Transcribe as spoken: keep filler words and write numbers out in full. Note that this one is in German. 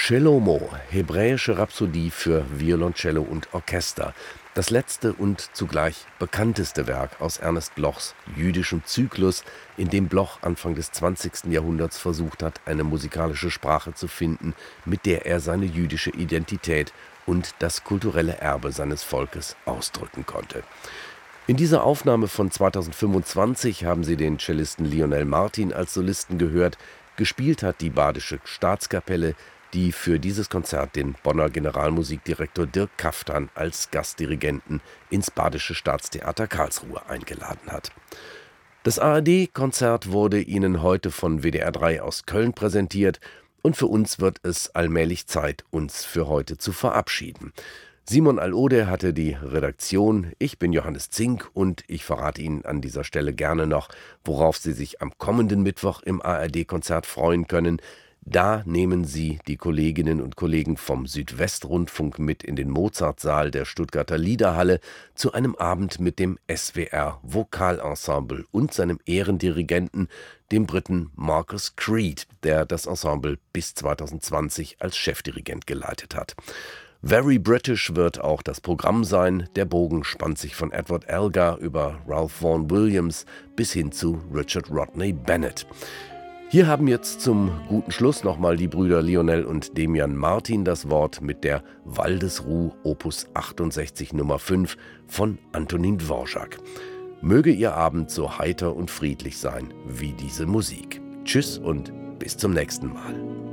Chelomo, hebräische Rhapsodie für Violoncello und Orchester. Das letzte und zugleich bekannteste Werk aus Ernest Blochs jüdischem Zyklus, in dem Bloch Anfang des zwanzigsten Jahrhunderts versucht hat, eine musikalische Sprache zu finden, mit der er seine jüdische Identität und das kulturelle Erbe seines Volkes ausdrücken konnte. In dieser Aufnahme von zweitausendfünfundzwanzig haben Sie den Cellisten Lionel Martin als Solisten gehört. Gespielt hat die Badische Staatskapelle, die für dieses Konzert den Bonner Generalmusikdirektor Dirk Kaftan als Gastdirigenten ins Badische Staatstheater Karlsruhe eingeladen hat. Das A R D-Konzert wurde Ihnen heute von W D R drei aus Köln präsentiert und für uns wird es allmählich Zeit, uns für heute zu verabschieden. Simon Alode hatte die Redaktion, ich bin Johannes Zink und ich verrate Ihnen an dieser Stelle gerne noch, worauf Sie sich am kommenden Mittwoch im A R D-Konzert freuen können. Da nehmen Sie die Kolleginnen und Kollegen vom Südwestrundfunk mit in den Mozartsaal der Stuttgarter Liederhalle zu einem Abend mit dem S W R Vokalensemble und seinem Ehrendirigenten, dem Briten Marcus Creed, der das Ensemble bis zweitausendzwanzig als Chefdirigent geleitet hat. Very British wird auch das Programm sein. Der Bogen spannt sich von Edward Elgar über Ralph Vaughan Williams bis hin zu Richard Rodney Bennett. Hier haben jetzt zum guten Schluss nochmal die Brüder Lionel und Demian Martin das Wort mit der Waldesruh Opus achtundsechzig Nummer fünf von Antonin Dvorak. Möge Ihr Abend so heiter und friedlich sein wie diese Musik. Tschüss und bis zum nächsten Mal.